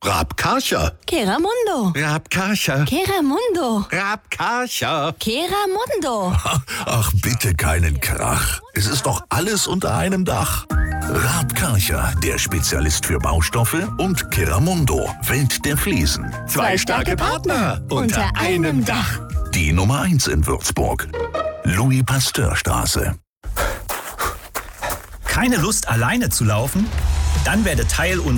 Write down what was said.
Raab Karcher. Keramundo. Raab Karcher. Keramundo. Raab Karcher. Keramundo. Ach, bitte keinen Krach. Es ist doch alles unter einem Dach. Raab Karcher, der Spezialist für Baustoffe, und Keramundo, Welt der Fliesen. Zwei starke Partner unter einem Dach. Die Nummer 1 in Würzburg. Louis-Pasteur-Straße. Keine Lust, alleine zu laufen? Dann werde Teil unserer